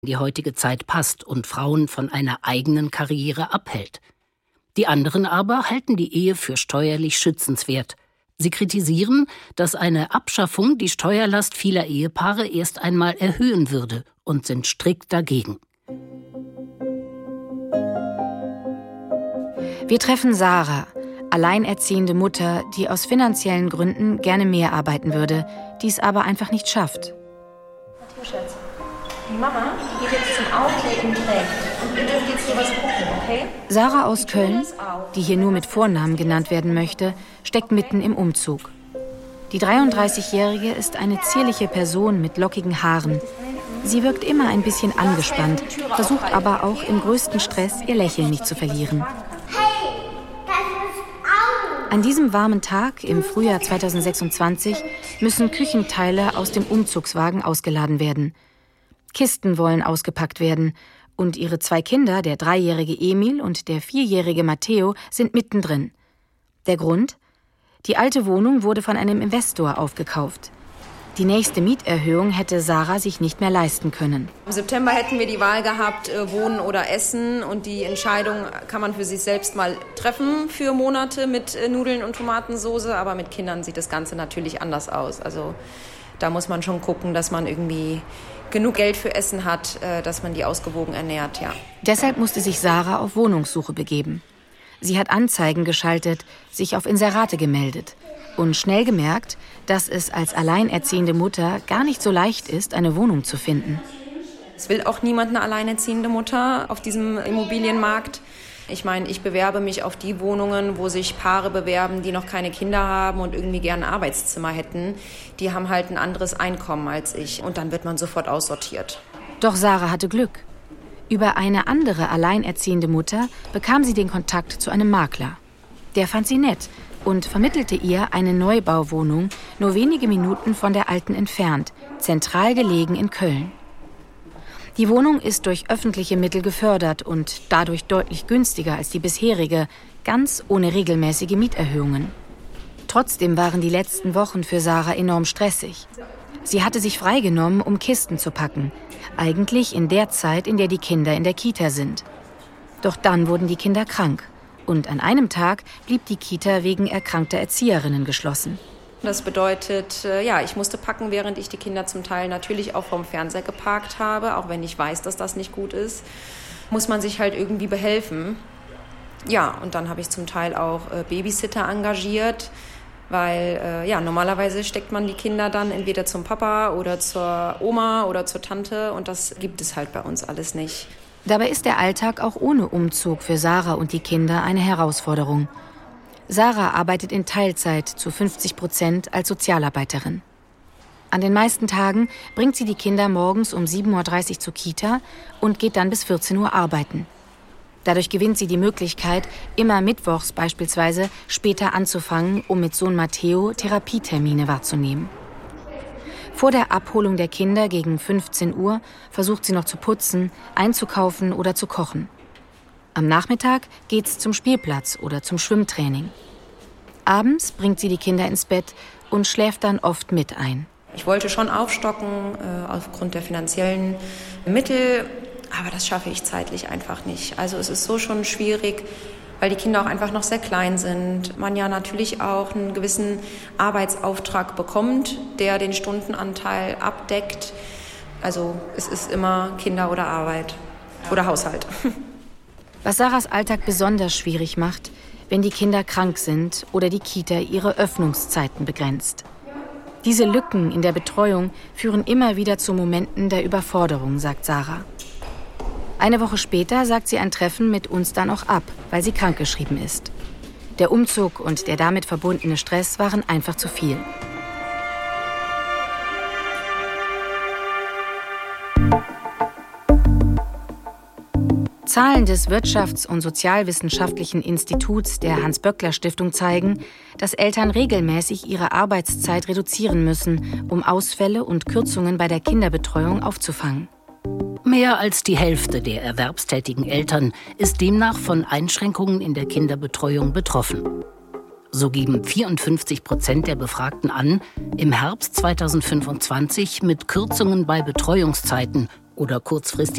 die heutige Zeit passt und Frauen von einer eigenen Karriere abhält. Die anderen aber halten die Ehe für steuerlich schützenswert. Sie kritisieren, dass eine Abschaffung die Steuerlast vieler Ehepaare erst einmal erhöhen würde und sind strikt dagegen. Wir treffen Sarah, alleinerziehende Mutter, die aus finanziellen Gründen gerne mehr arbeiten würde, dies aber einfach nicht schafft. Schatz, die Mama, die geht jetzt zum Outlet und trägt. Und ihr dürft jetzt sowas gucken, okay? Sarah aus Köln, die hier nur mit Vornamen genannt werden möchte, steckt mitten im Umzug. Die 33-Jährige ist eine zierliche Person mit lockigen Haaren. Sie wirkt immer ein bisschen angespannt, versucht aber auch im größten Stress ihr Lächeln nicht zu verlieren. An diesem warmen Tag im Frühjahr 2026 müssen Küchenteile aus dem Umzugswagen ausgeladen werden. Kisten wollen ausgepackt werden und ihre 2 Kinder, der 3-jährige Emil und der 4-jährige Matteo, sind mittendrin. Der Grund? Die alte Wohnung wurde von einem Investor aufgekauft. Die nächste Mieterhöhung hätte Sarah sich nicht mehr leisten können. Im September hätten wir die Wahl gehabt, wohnen oder essen. Und die Entscheidung kann man für sich selbst mal treffen für Monate mit Nudeln und Tomatensoße. Aber mit Kindern sieht das Ganze natürlich anders aus. Also da muss man schon gucken, dass man irgendwie genug Geld für Essen hat, dass man die ausgewogen ernährt, ja. Deshalb musste sich Sarah auf Wohnungssuche begeben. Sie hat Anzeigen geschaltet, sich auf Inserate gemeldet und schnell gemerkt, dass es als alleinerziehende Mutter gar nicht so leicht ist, eine Wohnung zu finden. Es will auch niemand eine alleinerziehende Mutter auf diesem Immobilienmarkt. Ich meine, ich bewerbe mich auf die Wohnungen, wo sich Paare bewerben, die noch keine Kinder haben und irgendwie gerne ein Arbeitszimmer hätten. Die haben halt ein anderes Einkommen als ich und dann wird man sofort aussortiert. Doch Sarah hatte Glück. Über eine andere alleinerziehende Mutter bekam sie den Kontakt zu einem Makler. Der fand sie nett und vermittelte ihr eine Neubauwohnung nur wenige Minuten von der alten entfernt, zentral gelegen in Köln. Die Wohnung ist durch öffentliche Mittel gefördert und dadurch deutlich günstiger als die bisherige, ganz ohne regelmäßige Mieterhöhungen. Trotzdem waren die letzten Wochen für Sarah enorm stressig. Sie hatte sich freigenommen, um Kisten zu packen, eigentlich in der Zeit, in der die Kinder in der Kita sind. Doch dann wurden die Kinder krank. Und an einem Tag blieb die Kita wegen erkrankter Erzieherinnen geschlossen. Das bedeutet, ich musste packen, während ich die Kinder zum Teil natürlich auch vorm Fernseher geparkt habe. Auch wenn ich weiß, dass das nicht gut ist, muss man sich halt irgendwie behelfen. Ja, und dann habe ich zum Teil auch Babysitter engagiert, weil normalerweise steckt man die Kinder dann entweder zum Papa oder zur Oma oder zur Tante und das gibt es halt bei uns alles nicht. Dabei ist der Alltag auch ohne Umzug für Sarah und die Kinder eine Herausforderung. Sarah arbeitet in Teilzeit zu 50% als Sozialarbeiterin. An den meisten Tagen bringt sie die Kinder morgens um 7.30 Uhr zur Kita und geht dann bis 14 Uhr arbeiten. Dadurch gewinnt sie die Möglichkeit, immer mittwochs beispielsweise später anzufangen, um mit Sohn Matteo Therapietermine wahrzunehmen. Vor der Abholung der Kinder gegen 15 Uhr versucht sie noch zu putzen, einzukaufen oder zu kochen. Am Nachmittag geht's zum Spielplatz oder zum Schwimmtraining. Abends bringt sie die Kinder ins Bett und schläft dann oft mit ein. Ich wollte schon aufstocken aufgrund der finanziellen Mittel, aber das schaffe ich zeitlich einfach nicht. Also es ist so schon schwierig, weil die Kinder auch einfach noch sehr klein sind. Man ja natürlich auch einen gewissen Arbeitsauftrag bekommt, der den Stundenanteil abdeckt. Also es ist immer Kinder oder Arbeit oder Haushalt. Was Sarahs Alltag besonders schwierig macht, wenn die Kinder krank sind oder die Kita ihre Öffnungszeiten begrenzt. Diese Lücken in der Betreuung führen immer wieder zu Momenten der Überforderung, sagt Sarah. Eine Woche später sagt sie ein Treffen mit uns dann auch ab, weil sie krankgeschrieben ist. Der Umzug und der damit verbundene Stress waren einfach zu viel. Zahlen des Wirtschafts- und Sozialwissenschaftlichen Instituts der Hans-Böckler-Stiftung zeigen, dass Eltern regelmäßig ihre Arbeitszeit reduzieren müssen, um Ausfälle und Kürzungen bei der Kinderbetreuung aufzufangen. Mehr als die Hälfte der erwerbstätigen Eltern ist demnach von Einschränkungen in der Kinderbetreuung betroffen. So geben 54% der Befragten an, im Herbst 2025 mit Kürzungen bei Betreuungszeiten oder kurzfristigen